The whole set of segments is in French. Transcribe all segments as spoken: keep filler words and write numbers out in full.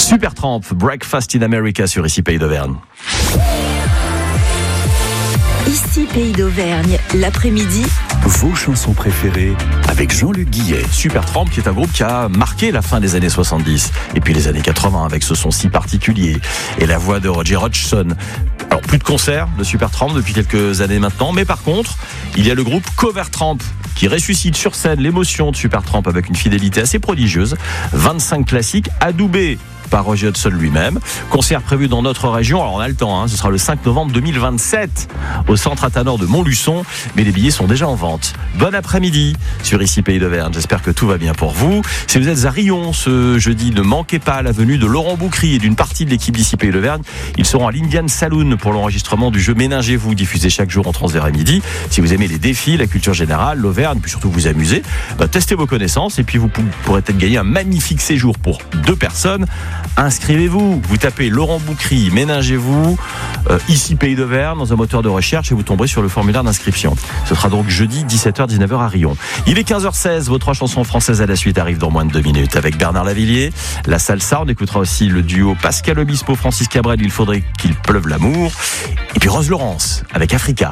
Supertramp, Breakfast in America sur Ici Pays d'Auvergne. Ici Pays d'Auvergne, l'après-midi. Vos chansons préférées avec Jean-Luc Guillet. Supertramp qui est un groupe qui a marqué la fin des années soixante-dix et puis les années quatre-vingts avec ce son si particulier et la voix de Roger Hodgson. Alors plus de concerts de Supertramp depuis quelques années maintenant, mais par contre, il y a le groupe Covertramp qui ressuscite sur scène l'émotion de Supertramp avec une fidélité assez prodigieuse. vingt-cinq classiques adoubés par Roger Hodgson lui-même. Concert prévu dans notre région. Alors on a le temps, hein, ce sera le cinq novembre deux mille vingt-sept au Centre Athanor de Montluçon, mais les billets sont déjà en vente. Bon après-midi sur Ici Pays d'Auvergne. J'espère que tout va bien pour vous. Si vous êtes à Rion ce jeudi, ne manquez pas la venue de Laurent Boucry et d'une partie de l'équipe d'Ici Pays d'Auvergne. Ils seront à l'Indian Saloon pour l'enregistrement du jeu Ménagez-vous, diffusé chaque jour entre onze heures et midi. Si vous aimez les défis, la culture générale, l'Auvergne, puis surtout vous amuser, bah, testez vos connaissances et puis vous pourrez peut-être gagner un magnifique séjour pour deux personnes. Inscrivez-vous, vous tapez Laurent Boucry, Ménagez-vous, euh, Ici Pays d'Auvergne dans un moteur de recherche et vous tomberez sur le formulaire d'inscription. Ce sera donc jeudi dix-sept heures dix-neuf heures à Rion. Il est quinze heures seize, vos trois chansons françaises à la suite arrivent dans moins de deux minutes avec Bernard Lavillier, la salsa, on écoutera aussi le duo Pascal Obispo, Francis Cabrel, Il faudrait qu'il pleuve l'amour, et puis Rose Laurence avec Africa.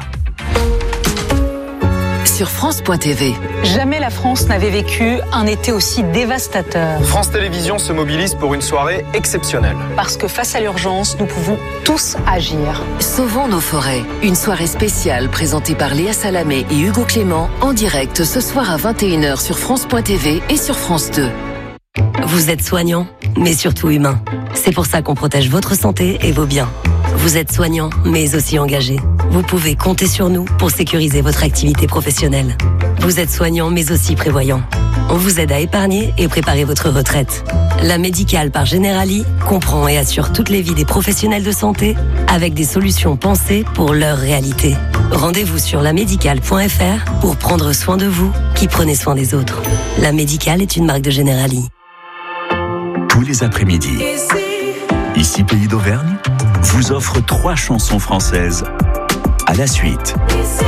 Sur France point T V. Jamais la France n'avait vécu un été aussi dévastateur. France Télévisions se mobilise pour une soirée exceptionnelle. Parce que face à l'urgence, nous pouvons tous agir. Sauvons nos forêts. Une soirée spéciale présentée par Léa Salamé et Hugo Clément en direct ce soir à vingt et une heures sur France point T V et sur France deux. Vous êtes soignant, mais surtout humain. C'est pour ça qu'on protège votre santé et vos biens. Vous êtes soignant, mais aussi engagé. Vous pouvez compter sur nous pour sécuriser votre activité professionnelle. Vous êtes soignant, mais aussi prévoyant. On vous aide à épargner et préparer votre retraite. La Médicale par Generali comprend et assure toutes les vies des professionnels de santé avec des solutions pensées pour leur réalité. Rendez-vous sur la médicale point f r pour prendre soin de vous qui prenez soin des autres. La Médicale est une marque de Generali. Tous les après-midi, Ici Pays d'Auvergne vous offre trois chansons françaises à la suite.